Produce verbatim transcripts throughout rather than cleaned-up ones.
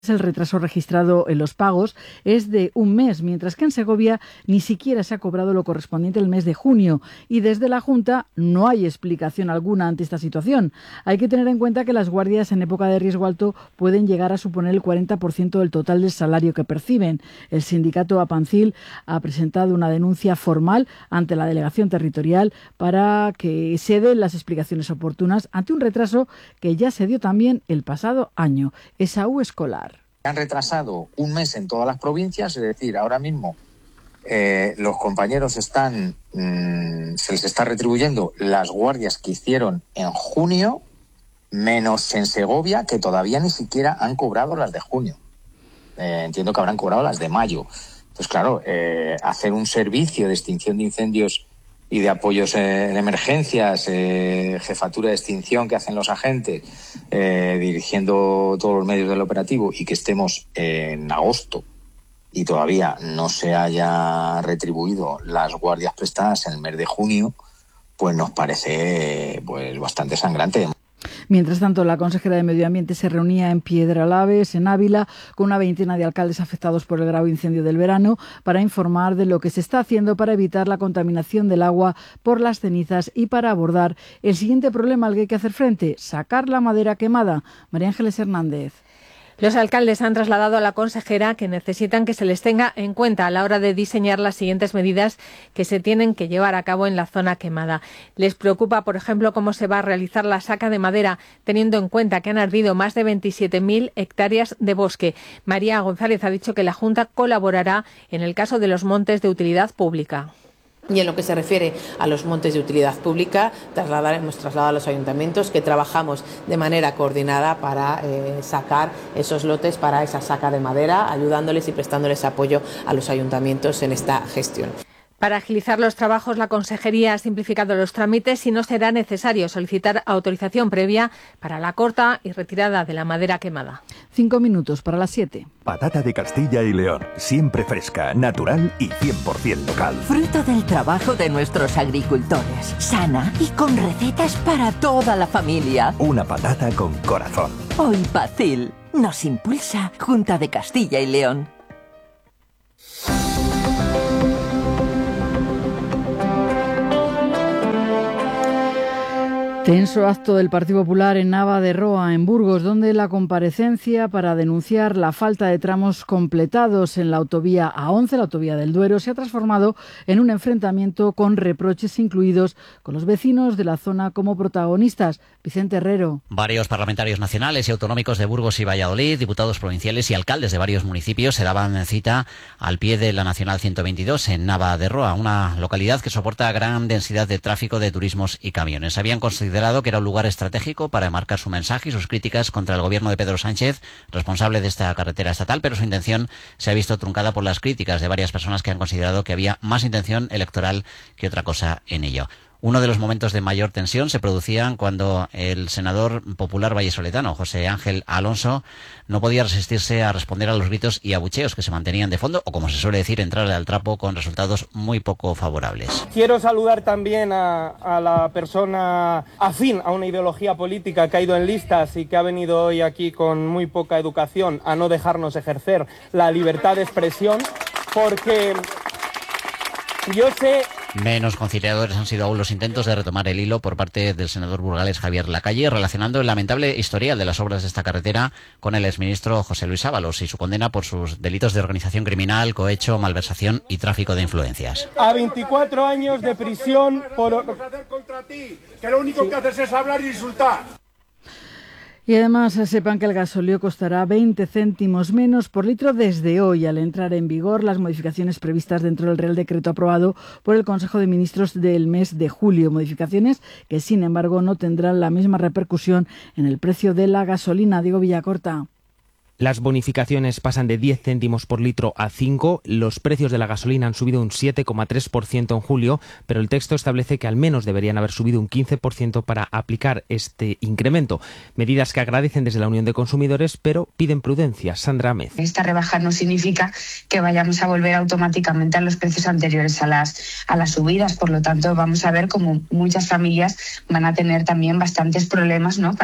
El retraso registrado en los pagos es de un mes, mientras que en Segovia ni siquiera se ha cobrado lo correspondiente el mes de junio y desde la Junta no hay explicación alguna ante esta situación. Hay que tener en cuenta que las guardias en época de riesgo alto pueden llegar a suponer el cuarenta por ciento del total del salario que perciben. El sindicato Apancil ha presentado una denuncia formal ante la delegación territorial para que se den las explicaciones oportunas ante un retraso que ya se dio también el pasado año. Esaú Escolar. Han retrasado un mes en todas las provincias, es decir, ahora mismo eh, los compañeros están, mmm, se les está retribuyendo las guardias que hicieron en junio, menos en Segovia, que todavía ni siquiera han cobrado las de junio. Eh, entiendo que habrán cobrado las de mayo. Pues claro, eh, hacer un servicio de extinción de incendios y de apoyos en emergencias, eh, jefatura de extinción que hacen los agentes, eh, dirigiendo todos los medios del operativo y que estemos en agosto y todavía no se haya retribuido las guardias prestadas en el mes de junio, pues nos parece pues bastante sangrante. Mientras tanto, la consejera de Medio Ambiente se reunía en Piedralaves, en Ávila, con una veintena de alcaldes afectados por el grave incendio del verano para informar de lo que se está haciendo para evitar la contaminación del agua por las cenizas y para abordar el siguiente problema al que hay que hacer frente: sacar la madera quemada. María Ángeles Hernández. Los alcaldes han trasladado a la consejera que necesitan que se les tenga en cuenta a la hora de diseñar las siguientes medidas que se tienen que llevar a cabo en la zona quemada. Les preocupa, por ejemplo, cómo se va a realizar la saca de madera, teniendo en cuenta que han ardido más de veintisiete mil hectáreas de bosque. María González ha dicho que la Junta colaborará en el caso de los montes de utilidad pública. Y en lo que se refiere a los montes de utilidad pública, trasladar, hemos trasladado a los ayuntamientos que trabajamos de manera coordinada para eh, sacar esos lotes para esa saca de madera, ayudándoles y prestándoles apoyo a los ayuntamientos en esta gestión. Para agilizar los trabajos, la Consejería ha simplificado los trámites y no será necesario solicitar autorización previa para la corta y retirada de la madera quemada. Cinco minutos para las siete. Patata de Castilla y León, siempre fresca, natural y cien por ciento local. Fruto del trabajo de nuestros agricultores, sana y con recetas para toda la familia. Una patata con corazón. Hoy Pacil nos impulsa Junta de Castilla y León. Tenso acto del Partido Popular en Nava de Roa, en Burgos, donde la comparecencia para denunciar la falta de tramos completados en la autovía A once, la autovía del Duero, se ha transformado en un enfrentamiento con reproches incluidos con los vecinos de la zona como protagonistas. Vicente Herrero. Varios parlamentarios nacionales y autonómicos de Burgos y Valladolid, diputados provinciales y alcaldes de varios municipios se daban cita al pie de la Nacional ciento veintidós en Nava de Roa, una localidad que soporta gran densidad de tráfico de turismos y camiones. Habían considerado que era un lugar estratégico para marcar su mensaje y sus críticas contra el gobierno de Pedro Sánchez, responsable de esta carretera estatal, pero su intención se ha visto truncada por las críticas de varias personas que han considerado que había más intención electoral que otra cosa en ello. Uno de los momentos de mayor tensión se producían cuando el senador popular vallesoletano, José Ángel Alonso, no podía resistirse a responder a los gritos y abucheos que se mantenían de fondo, o como se suele decir, entrarle al trapo con resultados muy poco favorables. Quiero saludar también a, a la persona afín a una ideología política que ha ido en listas y que ha venido hoy aquí con muy poca educación a no dejarnos ejercer la libertad de expresión, porque yo sé... Menos conciliadores han sido aún los intentos de retomar el hilo por parte del senador burgalés Javier Lacalle, relacionando el lamentable historial de las obras de esta carretera con el exministro José Luis Ábalos y su condena por sus delitos de organización criminal, cohecho, malversación y tráfico de influencias. A veinticuatro años de prisión por... contra ti, que lo único que haces es hablar y insultar. Y además sepan que el gasóleo costará veinte céntimos menos por litro desde hoy, al entrar en vigor las modificaciones previstas dentro del Real Decreto aprobado por el Consejo de Ministros del mes de julio. Modificaciones que, sin embargo, no tendrán la misma repercusión en el precio de la gasolina. Diego Villacorta. Las bonificaciones pasan de diez céntimos por litro a cinco. Los precios de la gasolina han subido un siete coma tres por ciento en julio, pero el texto establece que al menos deberían haber subido un quince por ciento para aplicar este incremento. Medidas que agradecen desde la Unión de Consumidores, pero piden prudencia. Sandra Améz. Esta rebaja no significa que vayamos a volver automáticamente a los precios anteriores a las, a las subidas. Por lo tanto, vamos a ver cómo muchas familias van a tener también bastantes problemas, ¿no?, para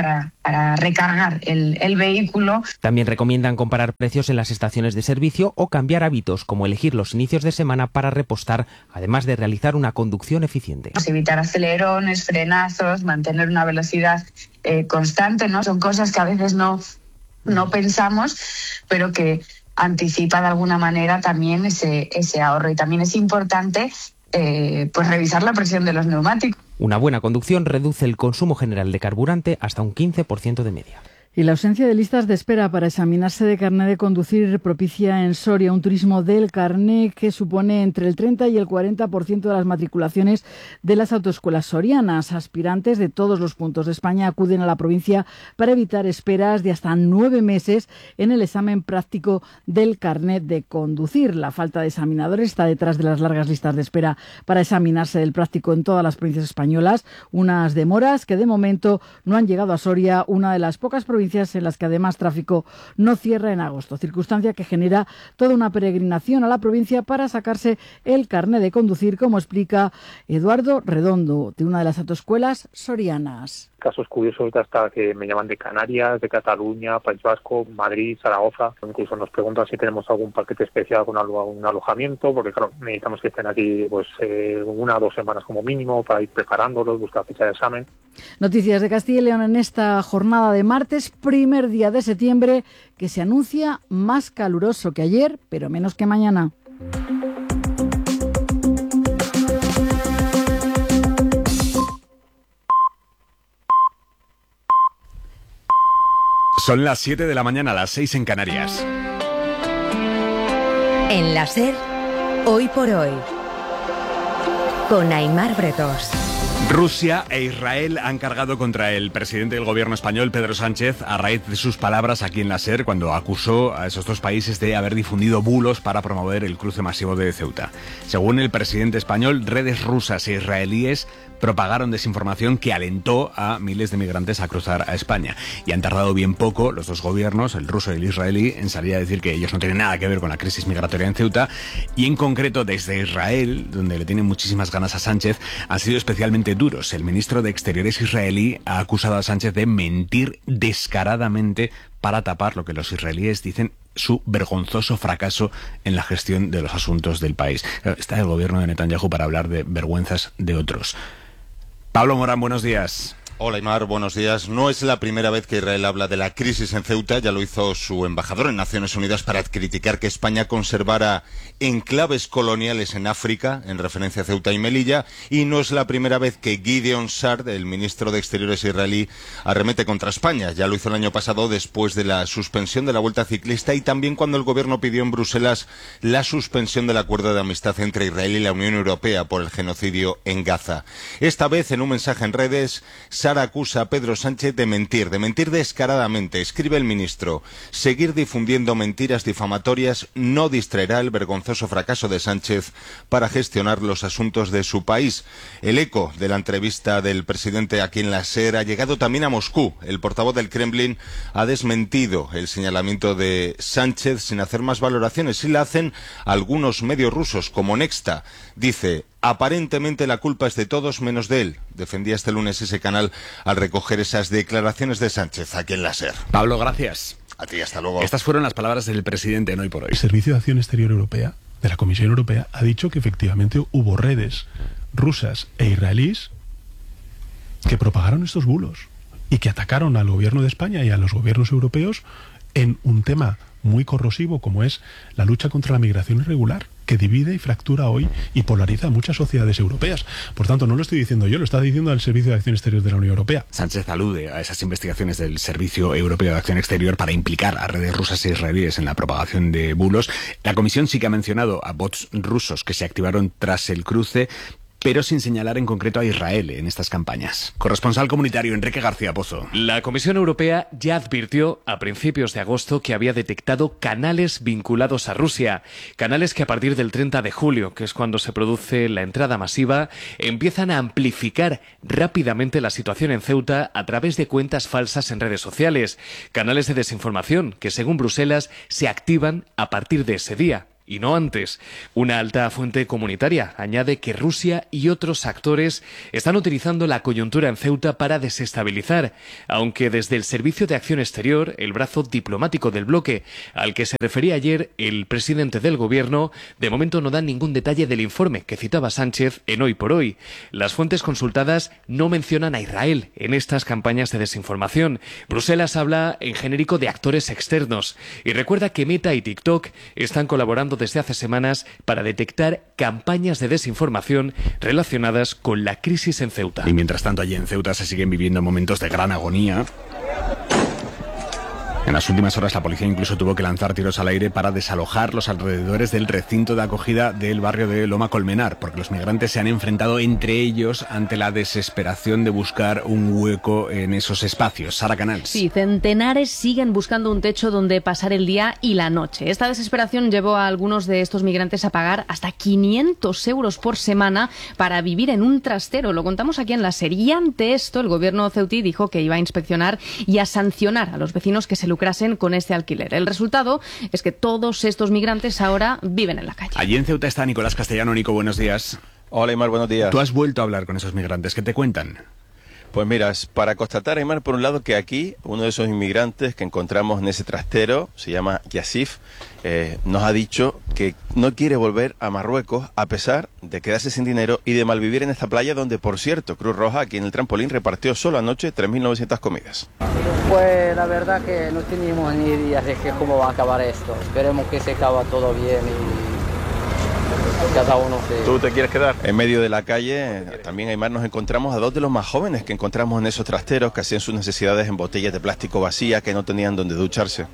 para recargar el, el vehículo. También recomiendan comparar precios en las estaciones de servicio o cambiar hábitos, como elegir los inicios de semana para repostar, además de realizar una conducción eficiente. Evitar acelerones, frenazos, mantener una velocidad eh, constante, ¿no? Son cosas que a veces no, no pensamos, pero que anticipa de alguna manera también ese, ese ahorro. Y también es importante eh, pues revisar la presión de los neumáticos. Una buena conducción reduce el consumo general de carburante hasta un quince por ciento de media. Y la ausencia de listas de espera para examinarse de carné de conducir propicia en Soria un turismo del carné que supone entre el treinta y el cuarenta por ciento de las matriculaciones de las autoescuelas sorianas. Aspirantes de todos los puntos de España acuden a la provincia para evitar esperas de hasta nueve meses en el examen práctico del carné de conducir. La falta de examinadores está detrás de las largas listas de espera para examinarse del práctico en todas las provincias españolas. Unas demoras que de momento no han llegado a Soria, una de las pocas provincias en las que además tráfico no cierra en agosto, circunstancia que genera toda una peregrinación a la provincia para sacarse el carné de conducir, como explica Eduardo Redondo, de una de las autoescuelas sorianas. Casos curiosos de hasta que me llaman de Canarias, de Cataluña, País Vasco, Madrid, Zaragoza. Incluso nos preguntan si tenemos algún paquete especial con algún alojamiento, porque claro, necesitamos que estén aquí pues eh, una o dos semanas como mínimo para ir preparándolos, buscar fecha de examen. Noticias de Castilla y León en esta jornada de martes, primer día de septiembre, que se anuncia más caluroso que ayer, pero menos que mañana. Son las siete de la mañana, las seis en Canarias. En la SER, hoy por hoy, con Aimar Bretos. Rusia e Israel han cargado contra el presidente del gobierno español, Pedro Sánchez, a raíz de sus palabras aquí en la SER, cuando acusó a esos dos países de haber difundido bulos para promover el cruce masivo de Ceuta. Según el presidente español, redes rusas e israelíes propagaron desinformación que alentó a miles de migrantes a cruzar a España. Y han tardado bien poco los dos gobiernos, el ruso y el israelí, en salir a decir que ellos no tienen nada que ver con la crisis migratoria en Ceuta. Y en concreto desde Israel, donde le tienen muchísimas ganas a Sánchez, han sido especialmente duros. El ministro de Exteriores israelí ha acusado a Sánchez de mentir descaradamente para tapar lo que los israelíes dicen su vergonzoso fracaso en la gestión de los asuntos del país. Está el gobierno de Netanyahu para hablar de vergüenzas de otros. Pablo Morán, buenos días. Hola, Aimar, buenos días. No es la primera vez que Israel habla de la crisis en Ceuta. Ya lo hizo su embajador en Naciones Unidas para criticar que España conservara enclaves coloniales en África, en referencia a Ceuta y Melilla. Y no es la primera vez que Gideon Sa'ar, el ministro de Exteriores israelí, arremete contra España. Ya lo hizo el año pasado después de la suspensión de la Vuelta Ciclista y también cuando el gobierno pidió en Bruselas la suspensión del acuerdo de amistad entre Israel y la Unión Europea por el genocidio en Gaza. Esta vez, en un mensaje en redes, Sa'ar acusa a Pedro Sánchez de mentir, de mentir descaradamente. Escribe el ministro: seguir difundiendo mentiras difamatorias no distraerá el vergonzoso fracaso de Sánchez para gestionar los asuntos de su país. El eco de la entrevista del presidente aquí en la SER ha llegado también a Moscú. El portavoz del Kremlin ha desmentido el señalamiento de Sánchez sin hacer más valoraciones. Y la hacen algunos medios rusos, como Nexta. Dice: aparentemente la culpa es de todos menos de él. Defendía este lunes ese canal al recoger esas declaraciones de Sánchez aquí en la SER. Pablo, gracias. A ti, hasta luego. Estas fueron las palabras del presidente en Hoy por Hoy. El Servicio de Acción Exterior Europea, de la Comisión Europea, ha dicho que efectivamente hubo redes rusas e israelíes que propagaron estos bulos y que atacaron al gobierno de España y a los gobiernos europeos en un tema muy corrosivo como es la lucha contra la migración irregular, que divide y fractura hoy y polariza a muchas sociedades europeas. Por tanto, no lo estoy diciendo yo, lo está diciendo el Servicio de Acción Exterior de la Unión Europea. Sánchez alude a esas investigaciones del Servicio Europeo de Acción Exterior para implicar a redes rusas e israelíes en la propagación de bulos. La Comisión sí que ha mencionado a bots rusos que se activaron tras el cruce, pero sin señalar en concreto a Israel en estas campañas. Corresponsal comunitario Enrique García Pozo. La Comisión Europea ya advirtió a principios de agosto que había detectado canales vinculados a Rusia, canales que a partir del treinta de julio, que es cuando se produce la entrada masiva, empiezan a amplificar rápidamente la situación en Ceuta a través de cuentas falsas en redes sociales, canales de desinformación que, según Bruselas, se activan a partir de ese día. y no antes. Una alta fuente comunitaria añade que Rusia y otros actores están utilizando la coyuntura en Ceuta para desestabilizar, aunque desde el Servicio de Acción Exterior, el brazo diplomático del bloque al que se refería ayer el presidente del gobierno, de momento no dan ningún detalle del informe que citaba Sánchez en Hoy por Hoy. Las fuentes consultadas no mencionan a Israel en estas campañas de desinformación. Bruselas habla en genérico de actores externos y recuerda que Meta y TikTok están colaborando desde hace semanas para detectar campañas de desinformación relacionadas con la crisis en Ceuta. Y mientras tanto, allí en Ceuta se siguen viviendo momentos de gran agonía. En las últimas horas la policía incluso tuvo que lanzar tiros al aire para desalojar los alrededores del recinto de acogida del barrio de Loma Colmenar, porque los migrantes se han enfrentado entre ellos ante la desesperación de buscar un hueco en esos espacios. Sara Canals. Sí, centenares siguen buscando un techo donde pasar el día y la noche. Esta desesperación llevó a algunos de estos migrantes a pagar hasta quinientos euros por semana para vivir en un trastero. Lo contamos aquí en la serie. Y ante esto, el gobierno ceutí dijo que iba a inspeccionar y a sancionar a los vecinos que se lucrasen con este alquiler. El resultado es que todos estos migrantes ahora viven en la calle. Allí en Ceuta está Nicolás Castellano. Nico, buenos días. Hola, Aymar, buenos días. Tú has vuelto a hablar con esos migrantes. ¿Qué te cuentan? Pues mira, para constatar, Aymar, por un lado que aquí uno de esos inmigrantes que encontramos en ese trastero, se llama Yassif, eh, nos ha dicho que no quiere volver a Marruecos a pesar de quedarse sin dinero y de malvivir en esta playa donde, por cierto, Cruz Roja aquí en el trampolín repartió solo anoche tres mil novecientas comidas. Pues la verdad que no tenemos ni idea de que cómo va a acabar esto. Esperemos que se acabe todo bien y cada uno se... ¿Tú te quieres quedar? En medio de la calle, también, Aymar, nos encontramos a dos de los más jóvenes que encontramos en esos trasteros que hacían sus necesidades en botellas de plástico vacías que no tenían donde ducharse.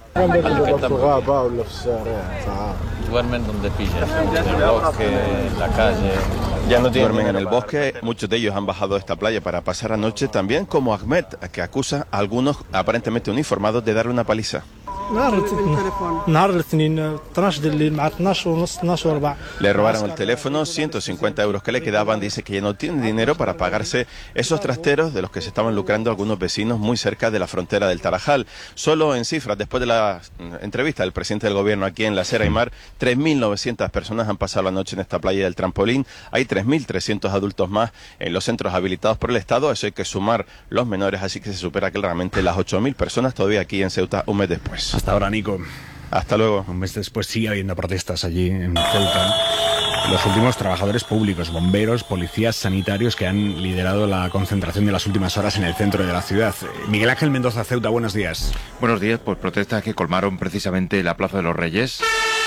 Duermen donde pillan, en el bosque, en la calle. Ya no duermen en el bosque. Muchos de ellos han bajado a esta playa para pasar la noche, también como Ahmed, que acusa a algunos aparentemente uniformados de darle una paliza. Le robaron el teléfono, ciento cincuenta euros que le quedaban. Dice que ya no tiene dinero para pagarse esos trasteros de los que se estaban lucrando algunos vecinos muy cerca de la frontera del Tarajal. Solo en cifras, después de la entrevista del presidente del gobierno aquí en la Sierra Aymar, tres mil novecientas personas han pasado la noche en esta playa del trampolín. Hay tres mil trescientos adultos más en los centros habilitados por el Estado. Eso hay que sumar los menores, así que se supera claramente las ocho mil personas todavía aquí en Ceuta un mes después. Hasta ahora, Nico. Hasta luego. Un mes después sigue habiendo protestas allí en Ceuta. Los últimos trabajadores públicos, bomberos, policías, sanitarios que han liderado la concentración de las últimas horas en el centro de la ciudad. Miguel Ángel Mendoza, Ceuta, buenos días. Buenos días, pues protestas que colmaron precisamente la Plaza de los Reyes,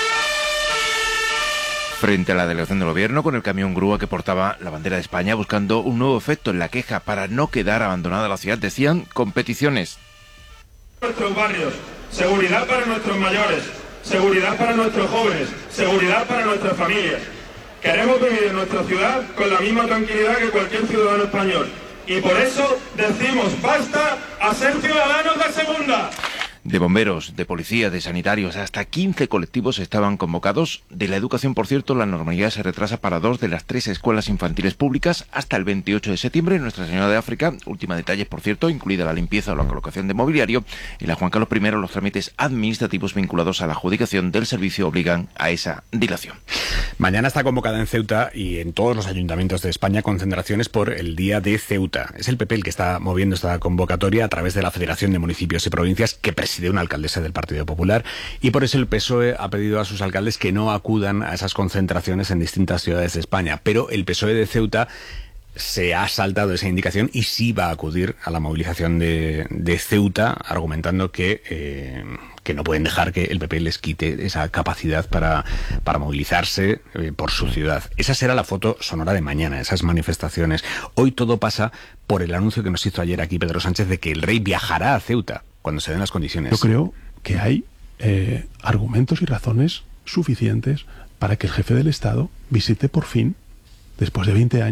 frente a la delegación del gobierno, con el camión grúa que portaba la bandera de España, buscando un nuevo efecto en la queja para no quedar abandonada la ciudad. Decían competiciones. Nuestros barrios, seguridad para nuestros mayores, seguridad para nuestros jóvenes, seguridad para nuestras familias. Queremos vivir en nuestra ciudad con la misma tranquilidad que cualquier ciudadano español. Y por eso decimos basta a ser ciudadanos de segunda. De bomberos, de policías, de sanitarios, hasta quince colectivos estaban convocados. De la educación, por cierto, la normalidad se retrasa para dos de las tres escuelas infantiles públicas hasta el veintiocho de septiembre. Nuestra Señora de África, última detalles, por cierto, incluida la limpieza o la colocación de mobiliario. En la Juan Carlos primero, los trámites administrativos vinculados a la adjudicación del servicio obligan a esa dilación. Mañana está convocada en Ceuta y en todos los ayuntamientos de España concentraciones por el Día de Ceuta. Es el P P el que está moviendo esta convocatoria a través de la Federación de Municipios y Provincias, que preside una alcaldesa del Partido Popular, y por eso el P S O E ha pedido a sus alcaldes que no acudan a esas concentraciones en distintas ciudades de España. Pero el P S O E de Ceuta se ha saltado esa indicación y sí va a acudir a la movilización de, de Ceuta, argumentando que, eh, que no pueden dejar que el P P les quite esa capacidad para, para movilizarse eh, por su ciudad. Esa será la foto sonora de mañana, esas manifestaciones. Hoy todo pasa por el anuncio que nos hizo ayer aquí Pedro Sánchez de que el rey viajará a Ceuta cuando se den las condiciones. Yo creo que hay eh, argumentos y razones suficientes para que el jefe del Estado visite por fin, después de veinte años,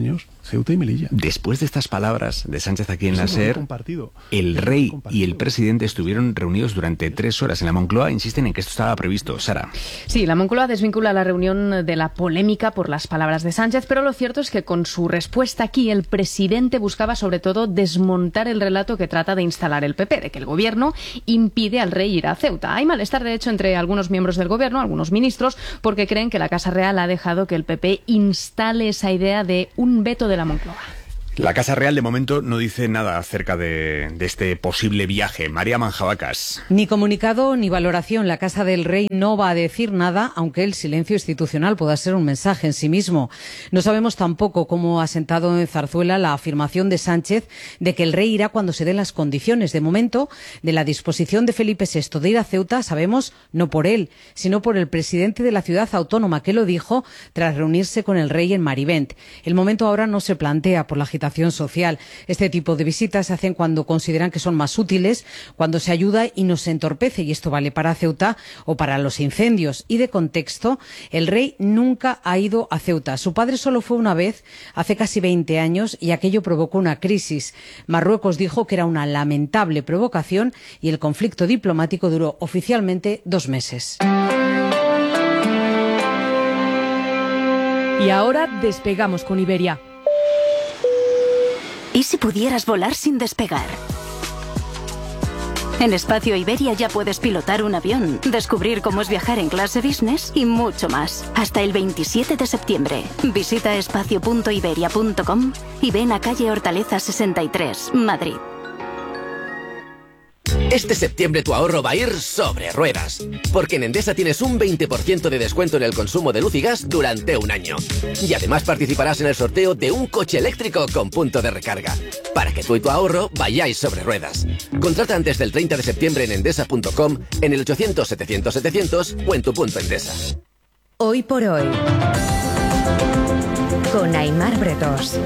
Ceuta y Melilla. Después de estas palabras de Sánchez aquí en Eso la es lo que he SER, compartido. el rey y el presidente estuvieron reunidos durante tres horas. En la Moncloa insisten en que esto estaba previsto. Sara. Sí, la Moncloa desvincula la reunión de la polémica por las palabras de Sánchez, pero lo cierto es que con su respuesta aquí el presidente buscaba sobre todo desmontar el relato que trata de instalar el P P, de que el gobierno impide al rey ir a Ceuta. Hay malestar, de hecho, entre algunos miembros del gobierno, algunos ministros, porque creen que la Casa Real ha dejado que el P P instale esa idea de un veto de la Moncloa. La Casa Real de momento no dice nada acerca de, de este posible viaje. María Manjabacas. Ni comunicado ni valoración. La Casa del Rey no va a decir nada, aunque el silencio institucional pueda ser un mensaje en sí mismo. No sabemos tampoco cómo ha sentado en Zarzuela la afirmación de Sánchez de que el rey irá cuando se den las condiciones. De momento, de la disposición de Felipe sexto de ir a Ceuta, sabemos no por él, sino por el presidente de la ciudad autónoma, que lo dijo tras reunirse con el rey en Marivent. El momento ahora no se plantea por la agitación social. Este tipo de visitas se hacen cuando consideran que son más útiles, cuando se ayuda y no se entorpece, y esto vale para Ceuta o para los incendios. Y de contexto, el rey nunca ha ido a Ceuta. Su padre solo fue una vez, hace casi veinte años, y aquello provocó una crisis. Marruecos dijo que era una lamentable provocación y el conflicto diplomático duró oficialmente dos meses. Y ahora despegamos con Iberia. ¿Y si pudieras volar sin despegar? En Espacio Iberia ya puedes pilotar un avión, descubrir cómo es viajar en clase business y mucho más. Hasta el veintisiete de septiembre. Visita espacio punto iberia punto com y ven a calle Hortaleza sesenta y tres, Madrid. Este septiembre tu ahorro va a ir sobre ruedas, porque en Endesa tienes un veinte por ciento de descuento en el consumo de luz y gas durante un año. Y además participarás en el sorteo de un coche eléctrico con punto de recarga, para que tú y tu ahorro vayáis sobre ruedas. Contrata antes del treinta de septiembre en endesa punto com, en el ochocientos setecientos setecientos o en tu punto Endesa. Hoy por hoy, con Aimar Bretos.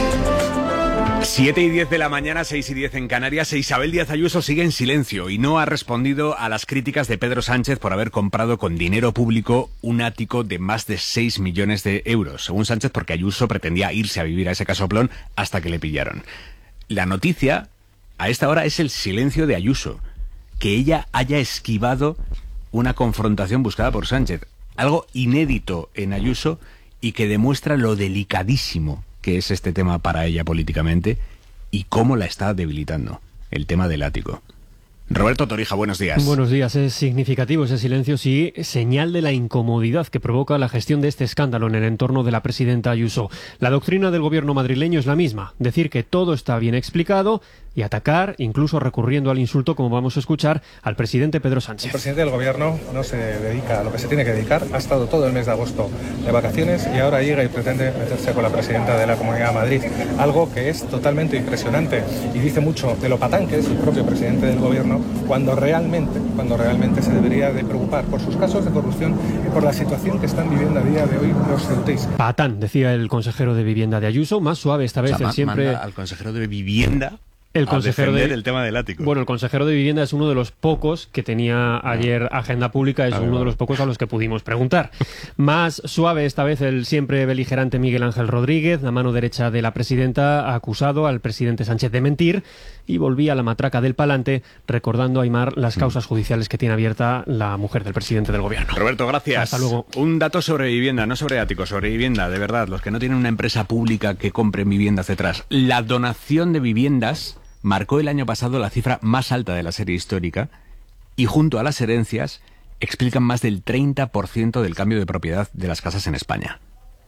siete y diez de la mañana, seis y diez en Canarias. Isabel Díaz Ayuso sigue en silencio y no ha respondido a las críticas de Pedro Sánchez por haber comprado con dinero público un ático de más de seis millones de euros. Según Sánchez, porque Ayuso pretendía irse a vivir a ese casoplón hasta que le pillaron. La noticia a esta hora es el silencio de Ayuso, que ella haya esquivado una confrontación buscada por Sánchez. Algo inédito en Ayuso y que demuestra lo delicadísimo que es este tema para ella políticamente y cómo la está debilitando, el tema del ático. Roberto Torija, buenos días. Buenos días. Es significativo ese silencio, sí, señal de la incomodidad que provoca la gestión de este escándalo en el entorno de la presidenta Ayuso. La doctrina del gobierno madrileño es la misma, decir que todo está bien explicado y atacar, incluso recurriendo al insulto, como vamos a escuchar, al presidente Pedro Sánchez. El presidente del gobierno no se dedica a lo que se tiene que dedicar, ha estado todo el mes de agosto de vacaciones y ahora llega y pretende meterse con la presidenta de la Comunidad de Madrid, algo que es totalmente impresionante y dice mucho de lo patán que es el propio presidente del gobierno, cuando realmente, cuando realmente se debería de preocupar por sus casos de corrupción y por la situación que están viviendo a día de hoy los ceutíes. Patán, decía el consejero de Vivienda de Ayuso, más suave esta vez. O sea, el siempre manda al consejero de Vivienda el consejero a defender de, el tema del ático. Bueno, el consejero de Vivienda es uno de los pocos que tenía ayer agenda pública, es Ah, uno bueno. de los pocos a los que pudimos preguntar. Más suave esta vez el siempre beligerante Miguel Ángel Rodríguez, la mano derecha de la presidenta, ha acusado al presidente Sánchez de mentir y volvía a la matraca del palante, recordando a Aimar las causas judiciales que tiene abierta la mujer del presidente del gobierno. Roberto, gracias. Hasta luego. Un dato sobre vivienda, no sobre áticos, sobre vivienda, de verdad, los que no tienen una empresa pública que compren viviendas detrás. La donación de viviendas marcó el año pasado la cifra más alta de la serie histórica y junto a las herencias explican más del treinta por ciento del cambio de propiedad de las casas en España.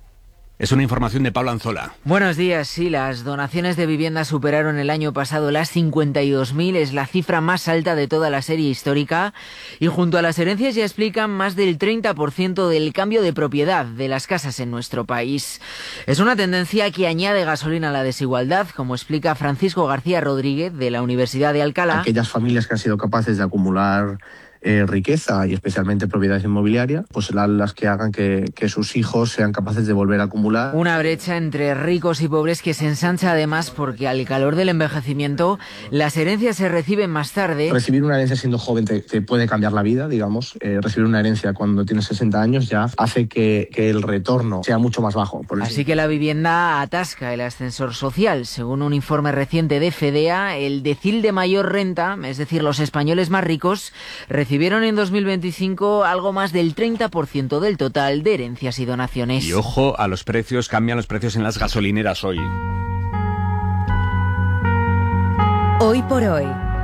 Es una información de Pablo Anzola. Buenos días. Sí, las donaciones de vivienda superaron el año pasado las cincuenta y dos mil, es la cifra más alta de toda la serie histórica, y junto a las herencias ya explican más del treinta por ciento del cambio de propiedad de las casas en nuestro país. Es una tendencia que añade gasolina a la desigualdad, como explica Francisco García Rodríguez de la Universidad de Alcalá. Aquellas familias que han sido capaces de acumular eh, riqueza y especialmente propiedad inmobiliaria, pues serán las que hagan que, que sus hijos sean capaces de volver a acumular. Una brecha entre ricos y pobres que se ensancha además porque al calor del envejecimiento las herencias se reciben más tarde. Recibir una herencia siendo joven te, te puede cambiar la vida, digamos. Eh, recibir una herencia cuando tienes sesenta años ya hace que, que el retorno sea mucho más bajo. Por Así que la vivienda atasca el ascensor social. Según un informe reciente de FEDEA, el decil de mayor renta, es decir, los españoles más ricos, recibieron en dos mil veinticinco algo más del treinta por ciento del total de herencias y donaciones. Y ojo a los precios, cambian los precios en las gasolineras hoy. Hoy por hoy.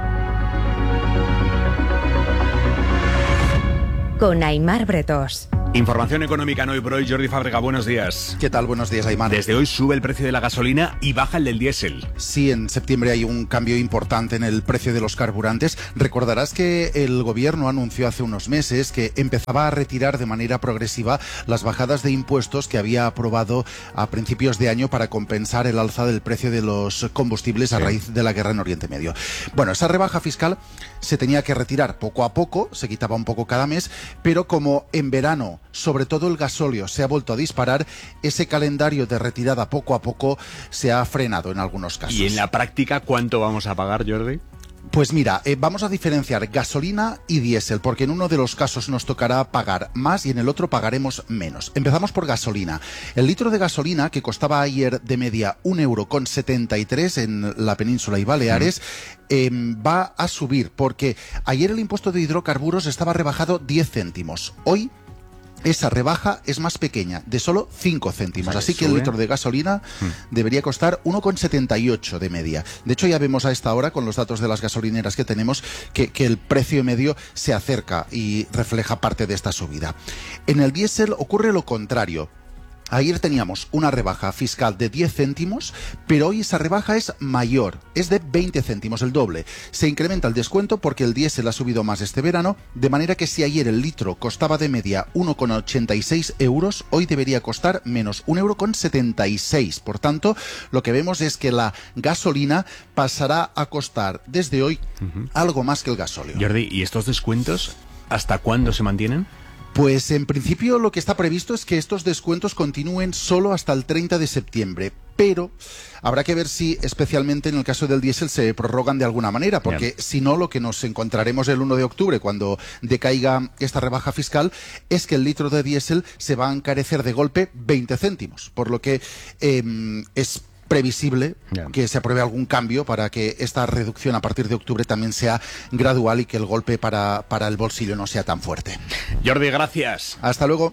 Con Aimar Bretós. Información económica en Hoy por Hoy. Jordi Fábrega, buenos días. ¿Qué tal? Buenos días, Aimar. Desde hoy sube el precio de la gasolina y baja el del diésel. Sí, en septiembre hay un cambio importante en el precio de los carburantes. Recordarás que el gobierno anunció hace unos meses que empezaba a retirar de manera progresiva las bajadas de impuestos que había aprobado a principios de año para compensar el alza del precio de los combustibles a raíz de la guerra en Oriente Medio. Bueno, esa rebaja fiscal se tenía que retirar poco a poco, se quitaba un poco cada mes, pero como en verano sobre todo el gasóleo se ha vuelto a disparar, ese calendario de retirada poco a poco se ha frenado en algunos casos. ¿Y en la práctica cuánto vamos a pagar, Jordi? Pues mira, eh, vamos a diferenciar gasolina y diésel, porque en uno de los casos nos tocará pagar más y en el otro pagaremos menos. Empezamos por gasolina. El litro de gasolina, que costaba ayer de media un euro con setenta y tres en la península y Baleares, mm. eh, va a subir, porque ayer el impuesto de hidrocarburos estaba rebajado diez céntimos. Hoy esa rebaja es más pequeña, de solo cinco céntimos. O sea, así que, que el litro de gasolina hmm. debería costar uno con setenta y ocho de media. De hecho, ya vemos a esta hora, con los datos de las gasolineras que tenemos, que, que el precio medio se acerca y refleja parte de esta subida. En el diésel ocurre lo contrario. Ayer teníamos una rebaja fiscal de diez céntimos, pero hoy esa rebaja es mayor, es de veinte céntimos, el doble. Se incrementa el descuento porque el diésel ha subido más este verano, de manera que si ayer el litro costaba de media uno con ochenta y seis euros, hoy debería costar menos un euro con setenta y seis. Por tanto, lo que vemos es que la gasolina pasará a costar desde hoy uh-huh. algo más que el gasóleo. Jordi, ¿y estos descuentos hasta cuándo se mantienen? Pues en principio lo que está previsto es que estos descuentos continúen solo hasta el treinta de septiembre, pero habrá que ver si, especialmente en el caso del diésel, se prorrogan de alguna manera, porque Bien. si no, lo que nos encontraremos el uno de octubre, cuando decaiga esta rebaja fiscal, es que el litro de diésel se va a encarecer de golpe veinte céntimos, por lo que eh, es previsible yeah. que se apruebe algún cambio para que esta reducción a partir de octubre también sea gradual y que el golpe para, para el bolsillo no sea tan fuerte. Jordi, gracias. Hasta luego.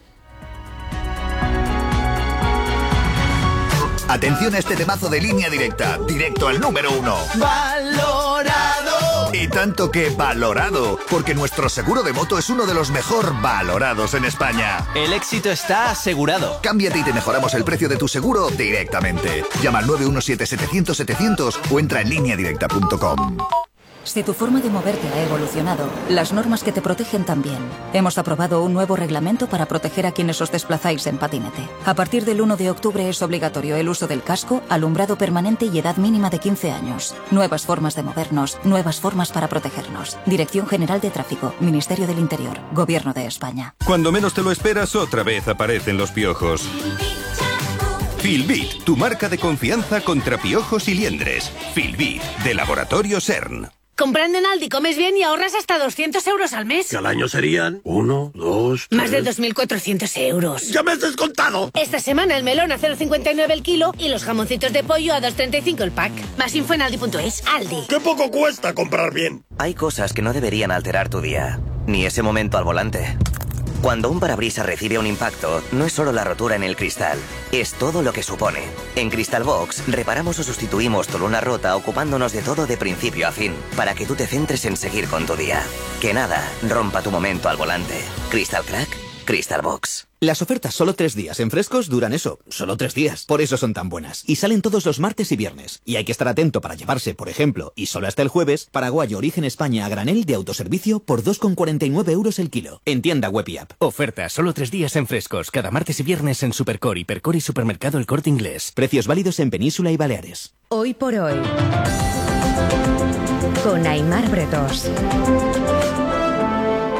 Atención a este temazo de Línea Directa, directo al número uno. ¡Valorado! Y tanto que valorado, porque nuestro seguro de moto es uno de los mejor valorados en España. El éxito está asegurado. Cámbiate y te mejoramos el precio de tu seguro directamente. Llama al nueve uno siete setecientos setecientos o entra en línea directa punto com. Si tu forma de moverte ha evolucionado, las normas que te protegen también. Hemos aprobado un nuevo reglamento para proteger a quienes os desplazáis en patinete. A partir del uno de octubre es obligatorio el uso del casco, alumbrado permanente y edad mínima de quince años. Nuevas formas de movernos, nuevas formas para protegernos. Dirección General de Tráfico, Ministerio del Interior, Gobierno de España. Cuando menos te lo esperas, otra vez aparecen los piojos. Filbit, tu marca de confianza contra piojos y liendres. Filbit, de Laboratorio CERN. Comprando en Aldi comes bien y ahorras hasta doscientos euros al mes. Que al año serían uno, dos, tres... Más de dos mil cuatrocientos euros. ¡Ya me has descontado! Esta semana el melón a cero coma cincuenta y nueve el kilo y los jamoncitos de pollo a dos coma treinta y cinco el pack. Más info en aldi punto es. Aldi. ¡Qué poco cuesta comprar bien! Hay cosas que no deberían alterar tu día. Ni ese momento al volante. Cuando un parabrisas recibe un impacto, no es solo la rotura en el cristal, es todo lo que supone. En Crystal Box, reparamos o sustituimos tu luna rota ocupándonos de todo de principio a fin, para que tú te centres en seguir con tu día. Que nada rompa tu momento al volante. Crystal Crack, Crystal Box. Las ofertas solo tres días en Frescos duran eso, solo tres días. Por eso son tan buenas. Y salen todos los martes y viernes. Y hay que estar atento para llevarse, por ejemplo, y solo hasta el jueves, paraguayo origen España a granel de autoservicio por dos con cuarenta y nueve euros el kilo. En tienda web y app. Ofertas solo tres días en Frescos, cada martes y viernes en Supercor, Hipercor y Supermercado El Corte Inglés. Precios válidos en Península y Baleares. Hoy por hoy. Con Aimar Bretós.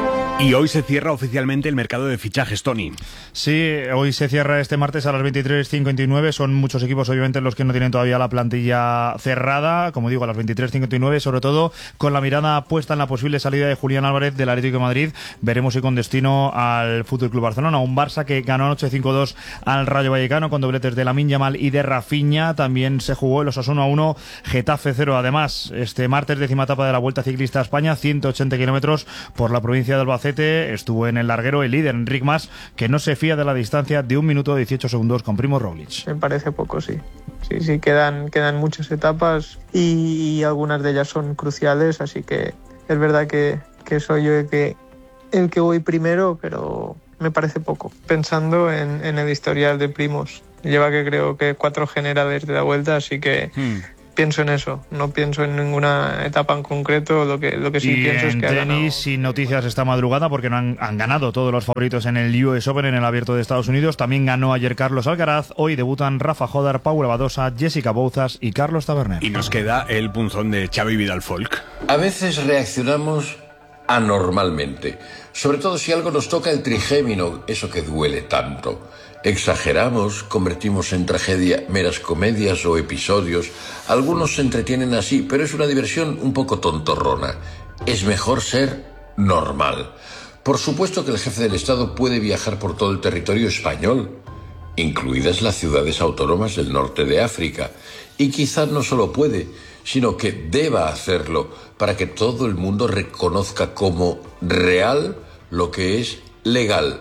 Y hoy se cierra oficialmente el mercado de fichajes, Tony. Sí, hoy se cierra este martes a las veintitrés cincuenta y nueve. Son muchos equipos, obviamente, los que no tienen todavía la plantilla cerrada. Como digo, a las veintitrés cincuenta y nueve, sobre todo con la mirada puesta en la posible salida de Julián Álvarez del Atlético de Madrid. Veremos si con destino al F C Barcelona. Un Barça que ganó anoche cinco dos al Rayo Vallecano con dobletes de Lamine Yamal y de Rafinha. También se jugó el Osasuna uno, Getafe cero. Además, este martes, décima etapa de la Vuelta Ciclista a España, ciento ochenta kilómetros por la provincia de Albacete. Estuvo en el larguero el líder, Enric Mas, que no se fía de la distancia de un minuto dieciocho segundos con Primo Roglic. Me parece poco, sí. Sí, sí, quedan, quedan muchas etapas y, y algunas de ellas son cruciales, así que es verdad que, que soy yo el que, el que voy primero, pero me parece poco. Pensando en, en el historial de Primos, lleva que creo que cuatro generales de la Vuelta, así que... Hmm. Pienso en eso, no pienso en ninguna etapa en concreto, lo que, lo que sí y pienso es que... en tenis, sin noticias esta madrugada, porque no han, han ganado todos los favoritos en el U S Open, en el Abierto de Estados Unidos. También ganó ayer Carlos Alcaraz, hoy debutan Rafa Jodar, Paula Badosa, Jessica Bouzas y Carlos Taberner. Y nos queda el punzón de Xavi Vidal Folk. A veces reaccionamos anormalmente, sobre todo si algo nos toca el trigémino, eso que duele tanto. Exageramos, convertimos en tragedia meras comedias o episodios. Algunos se entretienen así, pero es una diversión un poco tontorrona. Es mejor ser normal. Por supuesto que el jefe del Estado puede viajar por todo el territorio español, incluidas las ciudades autónomas del norte de África. Y quizás no solo puede, sino que deba hacerlo para que todo el mundo reconozca como real lo que es legal.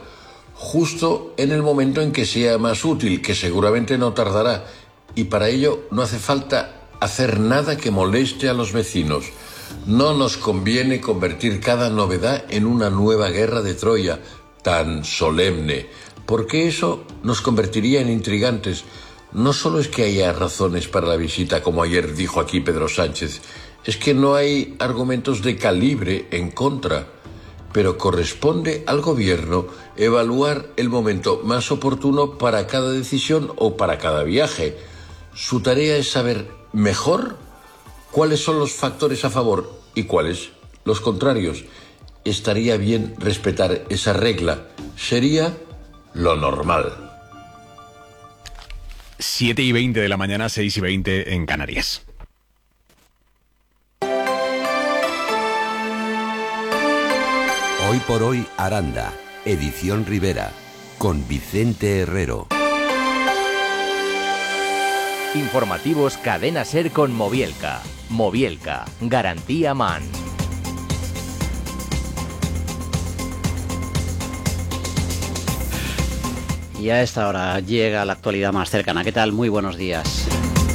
Justo en el momento en que sea más útil, que seguramente no tardará, y para ello no hace falta hacer nada que moleste a los vecinos. No nos conviene convertir cada novedad en una nueva guerra de Troya, tan solemne, porque eso nos convertiría en intrigantes. No solo es que haya razones para la visita, como ayer dijo aquí Pedro Sánchez, es que no hay argumentos de calibre en contra. Pero corresponde al gobierno evaluar el momento más oportuno para cada decisión o para cada viaje. Su tarea es saber mejor cuáles son los factores a favor y cuáles los contrarios. Estaría bien respetar esa regla. Sería lo normal. siete y veinte de la mañana, seis y veinte en Canarias. Hoy por hoy Aranda, edición Rivera, con Vicente Herrero. Informativos Cadena Ser con Movielca. Movielca, garantía MAN. Y a esta hora llega la actualidad más cercana. ¿Qué tal? Muy buenos días.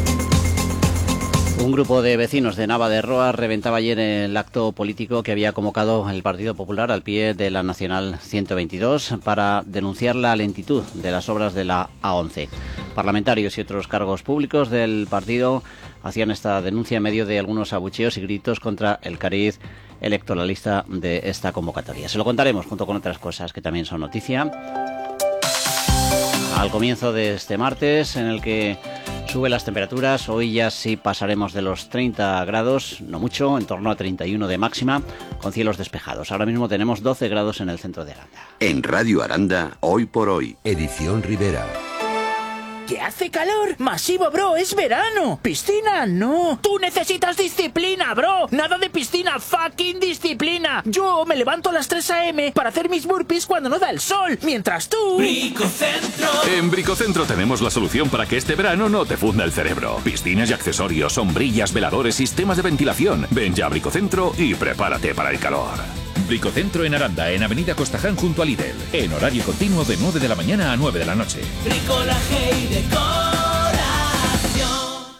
Un grupo de vecinos de Nava de Roa reventaba ayer el acto político que había convocado el Partido Popular al pie de la Nacional ciento veintidós para denunciar la lentitud de las obras de la A once. Parlamentarios y otros cargos públicos del partido hacían esta denuncia en medio de algunos abucheos y gritos contra el cariz electoralista de esta convocatoria. Se lo contaremos junto con otras cosas que también son noticia. Al comienzo de este martes, en el que suben las temperaturas, hoy ya sí pasaremos de los treinta grados, no mucho, en torno a treinta y uno de máxima, con cielos despejados. Ahora mismo tenemos doce grados en el centro de Aranda. En Radio Aranda, hoy por hoy, edición Rivera. ¡Que hace calor! ¡Masivo, bro! ¡Es verano! ¡Piscina, no! ¡Tú necesitas disciplina, bro! ¡Nada de piscina! ¡Fucking disciplina! Yo me levanto a las tres a eme para hacer mis burpees cuando no da el sol, mientras tú... ¡Bricocentro! En Bricocentro tenemos la solución para que este verano no te funda el cerebro. Piscinas y accesorios, sombrillas, veladores, sistemas de ventilación. Ven ya a Bricocentro y prepárate para el calor. Bricocentro en Aranda, en Avenida Costaján junto a Lidl. En horario continuo de nueve de la mañana a nueve de la noche. Bricolaje y decoración.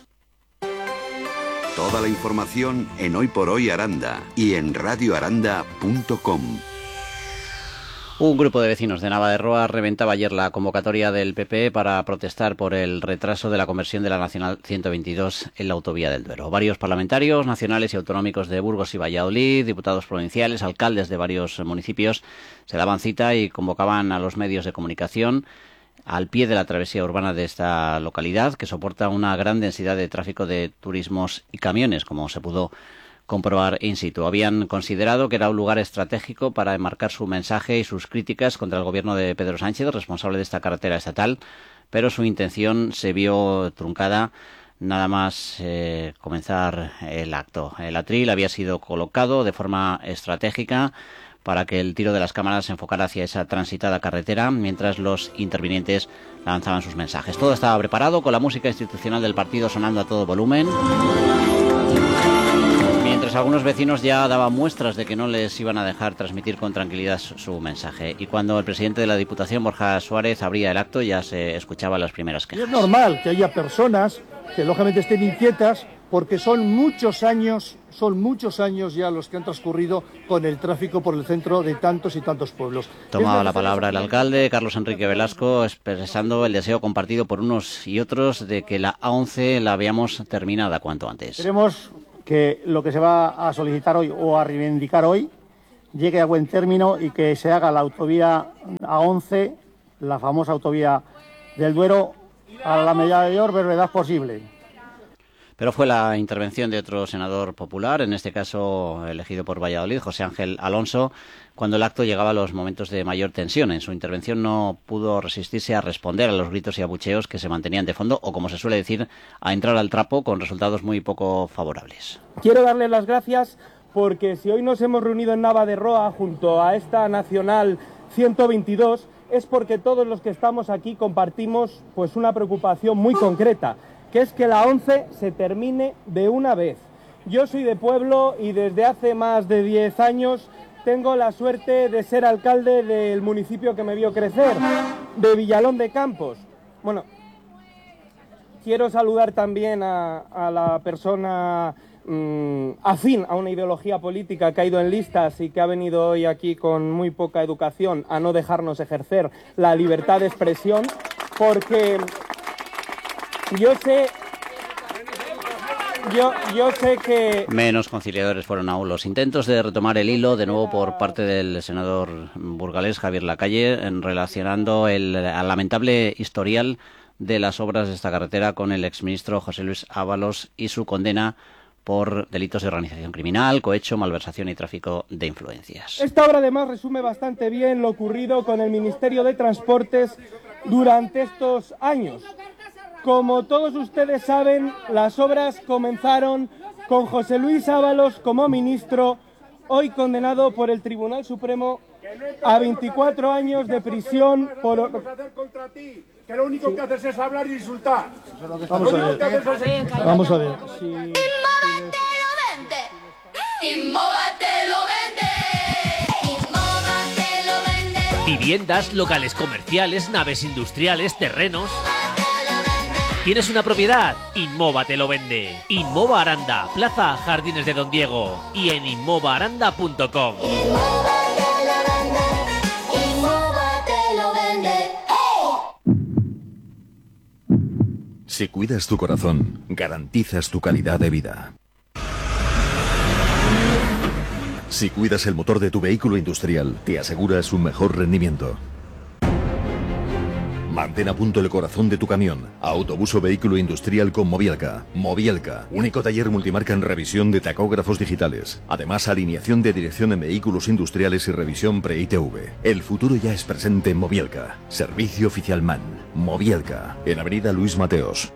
Toda la información en Hoy por Hoy Aranda y en radio aranda punto com. Un grupo de vecinos de Nava de Roa reventaba ayer la convocatoria del P P para protestar por el retraso de la conversión de la Nacional ciento veintidós en la autovía del Duero. Varios parlamentarios nacionales y autonómicos de Burgos y Valladolid, diputados provinciales, alcaldes de varios municipios, se daban cita y convocaban a los medios de comunicación al pie de la travesía urbana de esta localidad, que soporta una gran densidad de tráfico de turismos y camiones, como se pudo comprobar in situ. Habían considerado que era un lugar estratégico para enmarcar su mensaje y sus críticas contra el gobierno de Pedro Sánchez, responsable de esta carretera estatal, pero su intención se vio truncada nada más eh, comenzar el acto. El atril había sido colocado de forma estratégica para que el tiro de las cámaras se enfocara hacia esa transitada carretera, mientras los intervinientes lanzaban sus mensajes. Todo estaba preparado, con la música institucional del partido sonando a todo volumen, mientras algunos vecinos ya daban muestras de que no les iban a dejar transmitir con tranquilidad su mensaje. Y cuando el presidente de la Diputación, Borja Suárez, abría el acto, ya se escuchaban las primeras quejas. Es normal que haya personas que lógicamente estén inquietas, porque son muchos años, son muchos años ya los que han transcurrido con el tráfico por el centro de tantos y tantos pueblos. Tomaba la palabra el alcalde, Carlos Enrique Velasco, expresando el deseo compartido por unos y otros de que la A once la veamos terminada cuanto antes. Queremos que lo que se va a solicitar hoy o a reivindicar hoy llegue a buen término y que se haga la autovía A once, la famosa autovía del Duero, a la mayor brevedad posible. Pero fue la intervención de otro senador popular, en este caso elegido por Valladolid, José Ángel Alonso, cuando el acto llegaba a los momentos de mayor tensión. En su intervención no pudo resistirse a responder a los gritos y abucheos que se mantenían de fondo, o como se suele decir, a entrar al trapo, con resultados muy poco favorables. Quiero darles las gracias porque si hoy nos hemos reunido en Nava de Roa junto a esta Nacional ciento veintidós, es porque todos los que estamos aquí compartimos pues una preocupación muy concreta, que es que la once se termine de una vez. Yo soy de pueblo y desde hace más de diez años tengo la suerte de ser alcalde del municipio que me vio crecer, de Villalón de Campos. Bueno, quiero saludar también a, a la persona mmm, afín a una ideología política que ha ido en listas y que ha venido hoy aquí con muy poca educación a no dejarnos ejercer la libertad de expresión, porque yo sé, yo, yo sé que... Menos conciliadores fueron aún los intentos de retomar el hilo, de nuevo por parte del senador burgalés Javier Lacalle, en relacionando el lamentable historial de las obras de esta carretera con el exministro José Luis Ábalos y su condena por delitos de organización criminal, cohecho, malversación y tráfico de influencias. Esta obra además resume bastante bien lo ocurrido con el Ministerio de Transportes durante estos años. Como todos ustedes saben, las obras comenzaron con José Luis Ábalos como ministro, hoy condenado por el Tribunal Supremo a veinticuatro años de prisión por... Que lo único que haces es hablar y insultar. Vamos a ver. Vamos a ver. Si... Inmóvate lo vende. Inmóvate lo vende. Inmóvate lo vende. Viviendas, locales comerciales, naves industriales, terrenos. ¿Tienes una propiedad? Inmova te lo vende. Inmova Aranda, Plaza Jardines de Don Diego y en inmova aranda punto com. Inmóvate lo vende. Inmóvate lo vende. Si cuidas tu corazón, garantizas tu calidad de vida. Si cuidas el motor de tu vehículo industrial, te aseguras un mejor rendimiento. Mantén a punto el corazón de tu camión. Autobús o vehículo industrial con Mobielka. Mobielka, único taller multimarca en revisión de tacógrafos digitales. Además, alineación de dirección en vehículos industriales y revisión pre-I T V. El futuro ya es presente en Mobielka. Servicio oficial MAN. Mobielka, en Avenida Luis Mateos.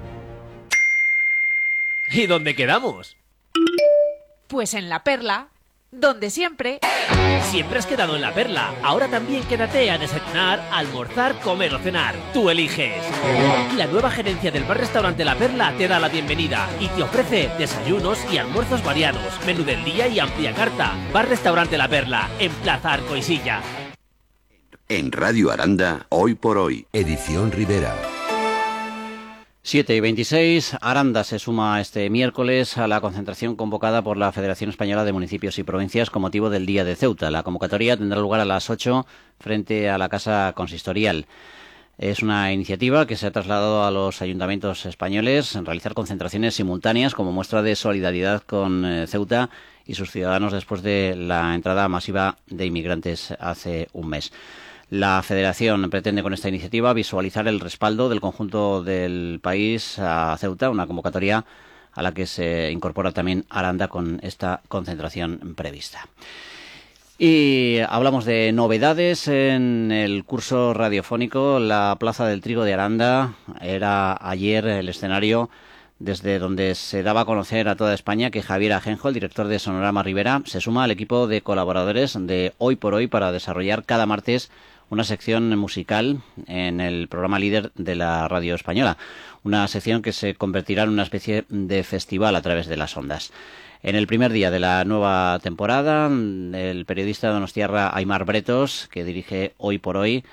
¿Y dónde quedamos? Pues en La Perla, donde siempre... Siempre has quedado en La Perla. Ahora también quédate a desayunar, almorzar, comer o cenar. Tú eliges. La nueva gerencia del bar-restaurante La Perla te da la bienvenida y te ofrece desayunos y almuerzos variados, menú del día y amplia carta. Bar-restaurante La Perla, en Plaza Arcoisilla. En Radio Aranda, Hoy por Hoy, edición Rivera. siete y veintiséis, Aranda se suma este miércoles a la concentración convocada por la Federación Española de Municipios y Provincias con motivo del Día de Ceuta. La convocatoria tendrá lugar a las ocho frente a la Casa Consistorial. Es una iniciativa que se ha trasladado a los ayuntamientos españoles en realizar concentraciones simultáneas como muestra de solidaridad con eh, Ceuta y sus ciudadanos después de la entrada masiva de inmigrantes hace un mes. La Federación pretende con esta iniciativa visualizar el respaldo del conjunto del país a Ceuta, una convocatoria a la que se incorpora también Aranda con esta concentración prevista. Y hablamos de novedades en el curso radiofónico. La Plaza del Trigo de Aranda era ayer el escenario desde donde se daba a conocer a toda España que Javier Ajenjo, el director de Sonorama Ribera, se suma al equipo de colaboradores de Hoy por Hoy para desarrollar cada martes una sección musical en el programa líder de la radio española. Una sección que se convertirá en una especie de festival a través de las ondas. En el primer día de la nueva temporada, el periodista donostiarra Aimar Bretos, que dirige Hoy por Hoy,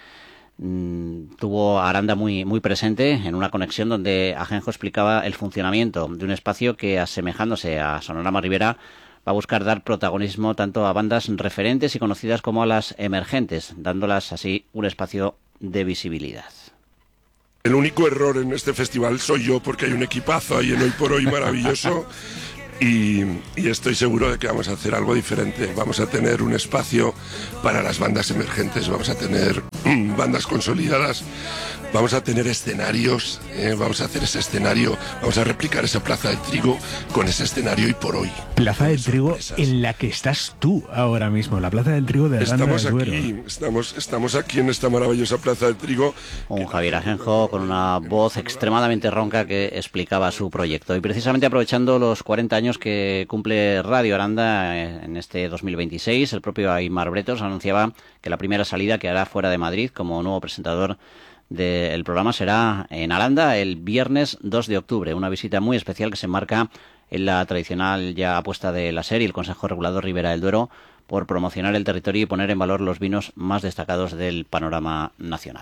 tuvo a Aranda muy, muy presente en una conexión donde Ajenjo explicaba el funcionamiento de un espacio que, asemejándose a Sonorama Ribera, va a buscar dar protagonismo tanto a bandas referentes y conocidas como a las emergentes, dándolas así un espacio de visibilidad. El único error en este festival soy yo, porque hay un equipazo ahí en Hoy por Hoy maravilloso. Y, y estoy seguro de que vamos a hacer algo diferente. Vamos a tener un espacio para las bandas emergentes, vamos a tener mm, bandas consolidadas, vamos a tener escenarios, eh, vamos a hacer ese escenario, vamos a replicar esa Plaza del Trigo con ese escenario Hoy por Hoy. Plaza del Trigo en la que estás tú ahora mismo, la Plaza del Trigo de Aranda Estamos del Duero. aquí, estamos, estamos aquí en esta maravillosa Plaza del Trigo. Un Javier Ajenjo con una voz extremadamente ronca que explicaba su proyecto. Y precisamente aprovechando los cuarenta años que cumple Radio Aranda en este dos mil veintiséis, el propio Aimar Bretos anunciaba que la primera salida que hará fuera de Madrid como nuevo presentador del programa será en Aranda el viernes dos de octubre, una visita muy especial que se enmarca en la tradicional ya apuesta de la SER y el Consejo Regulador Ribera del Duero por promocionar el territorio y poner en valor los vinos más destacados del panorama nacional.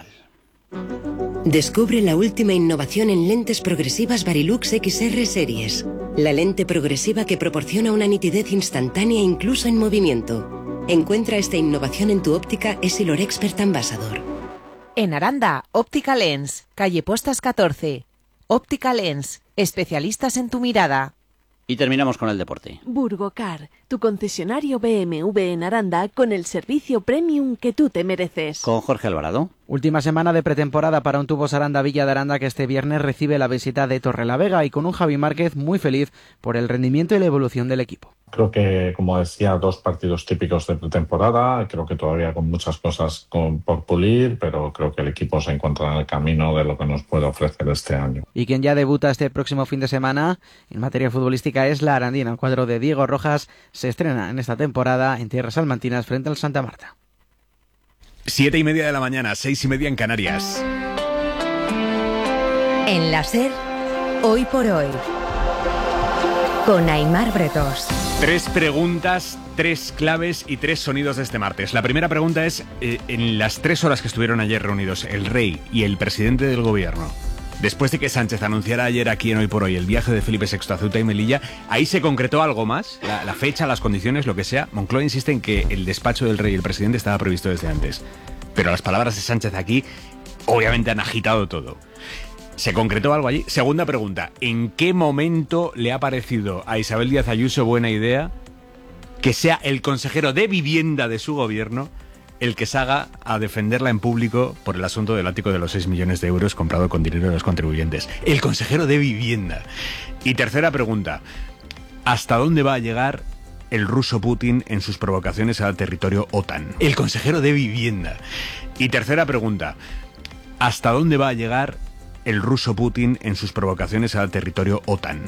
Descubre la última innovación en lentes progresivas Varilux X R Series. La lente progresiva que proporciona una nitidez instantánea incluso en movimiento. Encuentra esta innovación en tu óptica Essilor Expert Ambassador. En Aranda, Óptica Lens, calle Postas catorce. Óptica Lens, especialistas en tu mirada. Y terminamos con el deporte. Burgocar, tu concesionario B M W en Aranda con el servicio premium que tú te mereces. Con Jorge Alvarado. Última semana de pretemporada para un Tubos Aranda Villa de Aranda que este viernes recibe la visita de Torrelavega y con un Javi Márquez muy feliz por el rendimiento y la evolución del equipo. Creo que, como decía, dos partidos típicos de pretemporada. Creo que todavía con muchas cosas con, por pulir, pero creo que el equipo se encuentra en el camino de lo que nos puede ofrecer este año. Y quien ya debuta este próximo fin de semana en materia futbolística es la arandina. El cuadro de Diego Rojas se estrena en esta temporada en tierras salmantinas frente al Santa Marta. Siete y media de la mañana, seis y media en Canarias. En la SER, Hoy por Hoy, con Aimar Bretos. Tres preguntas, tres claves y tres sonidos de este martes. La primera pregunta es, eh, en las tres horas que estuvieron ayer reunidos el rey y el presidente del gobierno, después de que Sánchez anunciara ayer aquí en Hoy por Hoy el viaje de Felipe sexto a Ceuta y Melilla, ¿ahí se concretó algo más? La, la fecha, las condiciones, lo que sea. Moncloa insiste en que el despacho del rey y el presidente estaba previsto desde antes. Pero las palabras de Sánchez aquí obviamente han agitado todo. ¿Se concretó algo allí? Segunda pregunta, ¿en qué momento le ha parecido a Isabel Díaz Ayuso buena idea que sea el consejero de vivienda de su gobierno el que salga a defenderla en público por el asunto del ático de los seis millones de euros comprado con dinero de los contribuyentes? El consejero de vivienda. Y tercera pregunta, ¿hasta dónde va a llegar el ruso Putin en sus provocaciones al territorio OTAN? El consejero de vivienda. Y tercera pregunta, ¿hasta dónde va a llegar el ruso Putin en sus provocaciones al territorio OTAN?